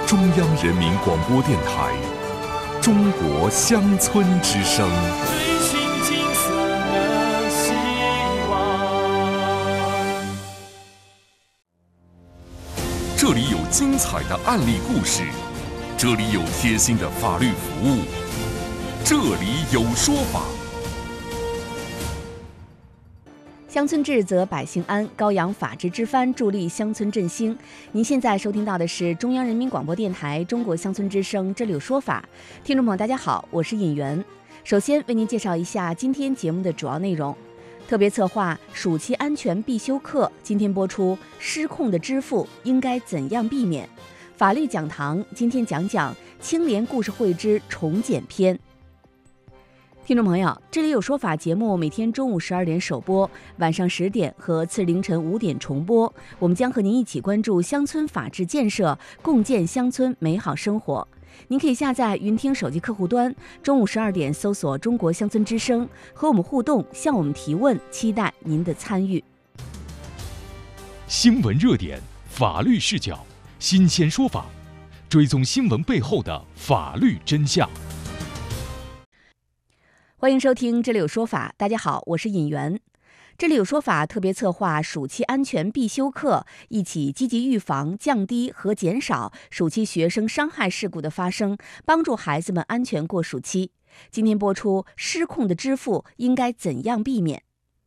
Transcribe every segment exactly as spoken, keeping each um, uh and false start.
中央人民广播电台中国乡村之声。 追寻金色的希望。 这里有精彩的案例故事，这里有贴心的法律服务，这里有说法。 乡村治则百姓安，高扬法治之帆，助力乡村振兴。您现在收听到的是中央人民广播电台中国乡村之声，这里有说法。听众朋友大家好，我是尹媛。首先为您介绍一下今天节目的主要内容。特别策划暑期安全必修课今天播出，失控的支付应该怎样避免？法律讲堂今天讲讲青莲故事会之重检篇。听众朋友，这里有说法节目每天中午十二点首播，晚上十点和次日凌晨五点重播。我们将和您一起关注乡村法治建设，共建乡村美好生活。您可以下载云听手机客户端，中午十二点搜索中国乡村之声，和我们互动，向我们提问，期待您的参与。 新闻热点，法律视角，新鲜说法，追踪新闻背后的法律真相。 欢迎收听这里有说法，大家好，我是尹媛。这里有说法特别策划暑期安全必修课，一起积极预防、降低和减少暑期学生伤害事故的发生，帮助孩子们安全过暑期。今天播出失控的支付应该怎样避免？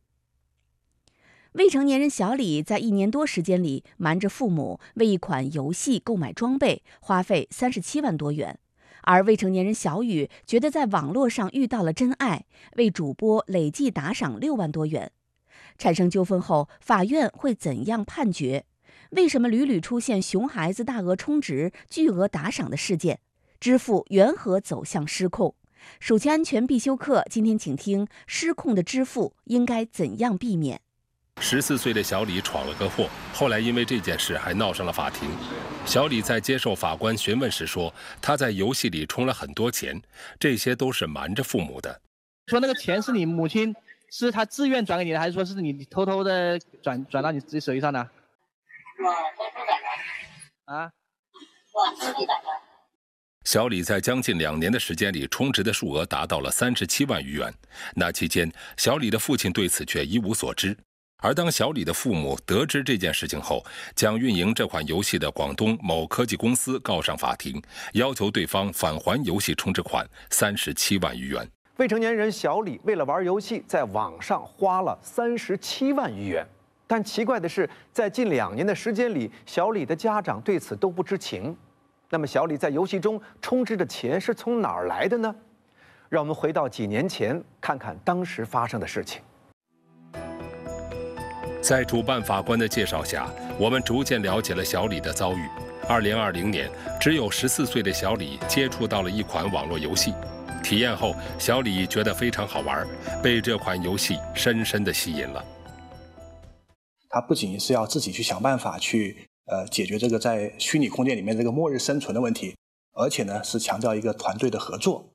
未成年人小李在一年多时间里瞒着父母为一款游戏购买装备，花费三十七万多元。而未成年人小雨觉得在网络上遇到了真爱，为主播累计打赏六万多元。产生纠纷后，法院会怎样判决？为什么屡屡出现熊孩子大额充值、巨额打赏的事件？支付缘何走向失控？暑期安全必修课，今天请听失控的支付应该怎样避免？ 十四岁的小李闯了个祸，后来因为这件事还闹上了法庭。小李在接受法官询问时说，他在游戏里充了很多钱，这些都是瞒着父母的。 说那个钱是你母亲是他自愿转给你的，还是说是你偷偷的转转到你自己手机上的？ 我偷偷转的。 啊？ 我自己转的。 小李在将近两年的时间里充值的数额达到了三十七万余元，那期间小李的父亲对此却一无所知。而当小李的父母得知这件事情后，将运营这款游戏的广东某科技公司告上法庭，要求对方返还游戏充值款三十七万余元。 未成年人小李为了玩游戏，在网上花了三十七万余元。但奇怪的是，在近两年的时间里，小李的家长对此都不知情。那么，小李在游戏中充值的钱是从哪儿来的呢？让我们回到几年前，看看当时发生的事情。 在主办法官的介绍下，我们逐渐了解了小李的遭遇。二零二零年，只有十四岁的小李接触到了一款网络游戏，体验后，小李觉得非常好玩，被这款游戏深深地吸引了。 他不仅是要自己去想办法去呃解决这个在虚拟空间里面这个末日生存的问题，而且呢是强调一个团队的合作。